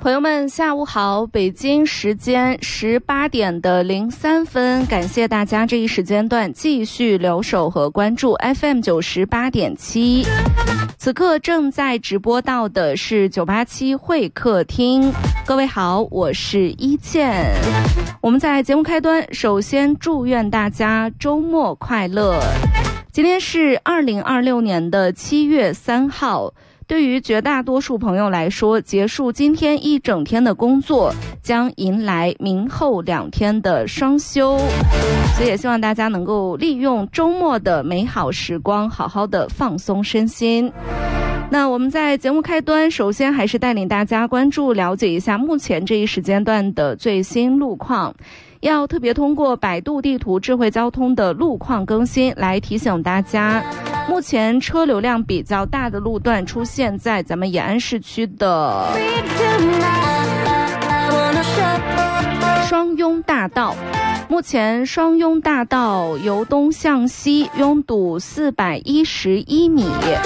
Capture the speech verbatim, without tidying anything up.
朋友们下午好，北京时间十八点的零三分，感谢大家这一时间段继续留守和关注 F M 九十八点七。此刻正在直播到的是九八七会客厅，各位好，我是一倩。我们在节目开端首先祝愿大家周末快乐。今天是二零二六年的七月三号，对于绝大多数朋友来说，结束今天一整天的工作，将迎来明后两天的双休，所以也希望大家能够利用周末的美好时光，好好的放松身心。那我们在节目开端，首先还是带领大家关注了解一下目前这一时间段的最新路况。要特别通过百度地图智慧交通的路况更新来提醒大家，目前车流量比较大的路段出现在咱们延安市区的双拥大道。目前双拥大道由东向西拥堵四百一十一米。